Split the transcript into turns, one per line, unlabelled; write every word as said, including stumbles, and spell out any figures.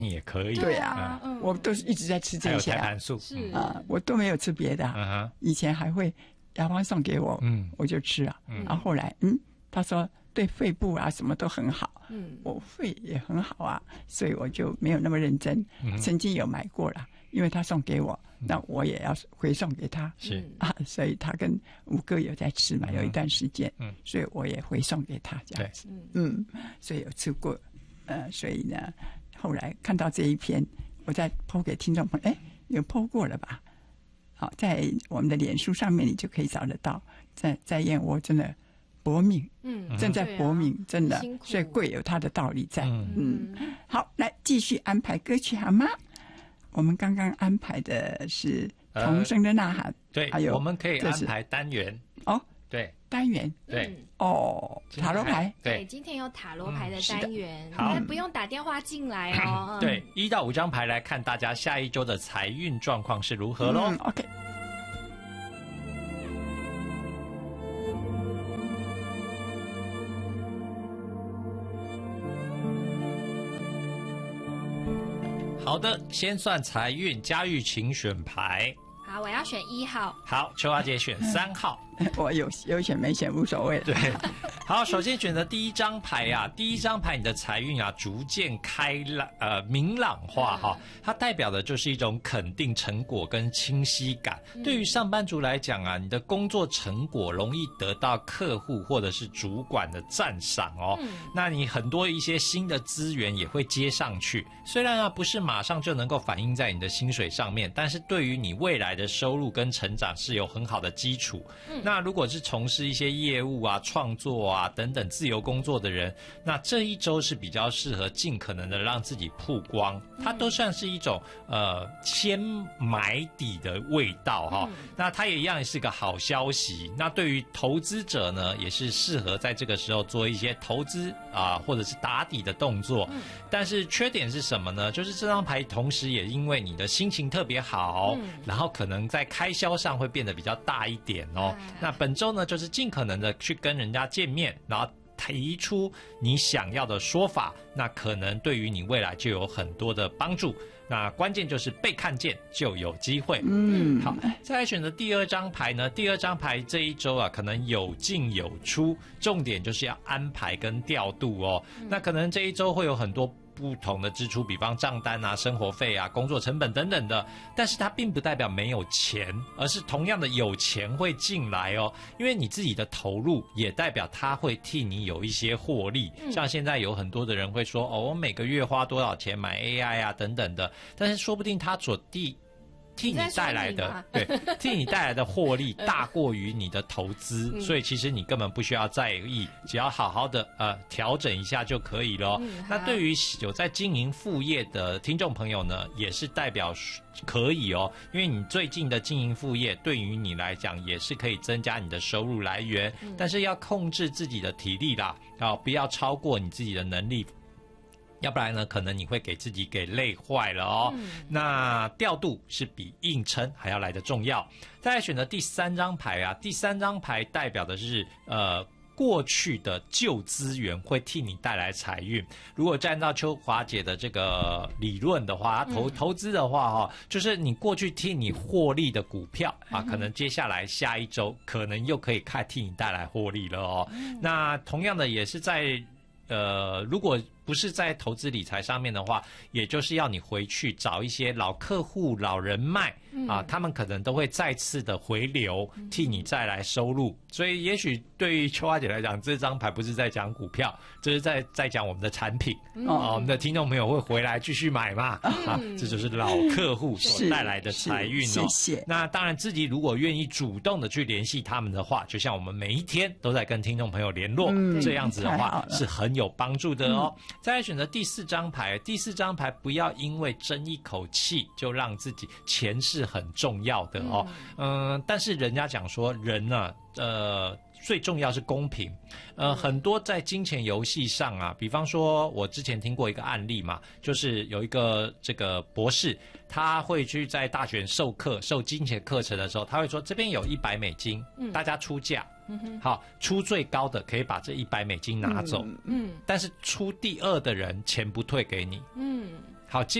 也可以。
对啊，嗯、我都是一直在吃这些、啊。
还有胎盘素
是啊、呃，我都没有吃别的、啊。嗯、以前还会亚芳送给我，嗯，我就吃啊。嗯、然后后来，嗯，他说对肺部啊什么都很好，嗯，我肺也很好啊，所以我就没有那么认真。嗯、曾经有买过了，因为他送给我，那我也要回送给他。
是
啊，所以他跟五哥有在吃嘛，有一段时间，嗯，所以我也回送给他这样子。嗯，所以有吃过，呃，所以呢。后来看到这一篇，我再 po 给听众朋友，哎，有 po 过了吧？好，在我们的脸书上面，你就可以找得到。在在燕窝真的搏命，嗯，正在搏命，啊、真的，所以贵有它的道理在。嗯，嗯好，来继续安排歌曲好吗？我们刚刚安排的是童声的呐喊，呃、
对，还有我们可以安排单元
哦。
对，
单元
对、
嗯、哦，塔罗牌
对，今天有塔罗牌的单元，嗯、好，不用打电话进来哦。
对，一到五张牌来看大家下一周的财运状况是如何咯、
嗯、OK。
好的，先算财运，嘉玉请选牌。
好，我要选一号。
好，秋华姐选三号。
我有有选没选无所谓。
对，好，首先选择第一张牌啊，第一张牌你的财运啊逐渐开朗呃明朗化哈、哦，它代表的就是一种肯定成果跟清晰感。嗯、对于上班族来讲啊，你的工作成果容易得到客户或者是主管的赞赏哦。嗯、那你很多一些新的资源也会接上去，虽然啊不是马上就能够反映在你的薪水上面，但是对于你未来的收入跟成长是有很好的基础。嗯那如果是从事一些业务啊、创作啊等等自由工作的人，那这一周是比较适合尽可能的让自己曝光，它都算是一种呃先埋底的味道哈、哦。嗯、那它也一样是个好消息。那对于投资者呢，也是适合在这个时候做一些投资啊、呃，或者是打底的动作。嗯、但是缺点是什么呢？就是这张牌同时也因为你的心情特别好，嗯、然后可能在开销上会变得比较大一点哦。嗯那本周呢，就是尽可能的去跟人家见面，然后提出你想要的说法，那可能对于你未来就有很多的帮助。那关键就是被看见就有机会。嗯，好，再来选择第二张牌呢，第二张牌这一周啊，可能有进有出，重点就是要安排跟调度哦。嗯、那可能这一周会有很多不同的支出，比方账单啊、生活费啊、工作成本等等的，但是它并不代表没有钱，而是同样的有钱会进来哦。因为你自己的投入也代表它会替你有一些获利。嗯、像现在有很多的人会说，哦，我每个月花多少钱买 A I 啊等等的，但是说不定他所替替你带来的对替你带来的获利大过于你的投资，嗯、所以其实你根本不需要在意，只要好好的呃调整一下就可以了。嗯、那对于有在经营副业的听众朋友呢，也是代表可以哦，因为你最近的经营副业对于你来讲也是可以增加你的收入来源，嗯、但是要控制自己的体力啦，啊，不要超过你自己的能力。要不然呢，可能你会给自己给累坏了哦。嗯、那调度是比硬撑还要来得重要。再来选择第三张牌啊，第三张牌代表的是呃过去的旧资源会替你带来财运。如果按照秋华姐的这个理论的话，投投资的话哈、哦，就是你过去替你获利的股票啊，可能接下来下一周可能又可以看替你带来获利了哦。嗯、那同样的也是在呃，如果不是在投资理财上面的话，也就是要你回去找一些老客户、老人脉、嗯、啊，他们可能都会再次的回流，替你再来收入。所以，也许对于秋花姐来讲，这张牌不是在讲股票，这是在在讲我们的产品、嗯、啊。我们的听众朋友会回来继续买嘛？嗯、啊，这就是老客户所带来的财运哦。
谢谢。
那当然，自己如果愿意主动的去联系他们的话，就像我们每一天都在跟听众朋友联络，嗯、这样子的话是很有帮助的哦。嗯再来选择第四张牌，第四张牌不要因为争一口气就让自己钱是很重要的哦，嗯、呃，但是人家讲说人呢、啊，呃。最重要是公平，呃，很多在金钱游戏上啊，比方说，我之前听过一个案例嘛，就是有一个这个博士，他会去在大学授课、授金钱课程的时候，他会说这边有一百美金，嗯、大家出价，嗯、好，出最高的可以把这一百美金拿走，嗯，但是出第二的人钱不退给你，嗯。 好。